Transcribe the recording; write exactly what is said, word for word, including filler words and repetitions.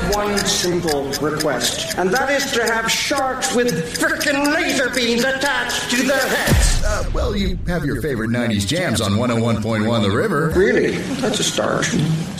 have one simple request, and that is to have sharks with frickin' laser beams attached to their heads. Uh, well, you have your favorite nineties jams on one oh one point one The River. Really? That's a start.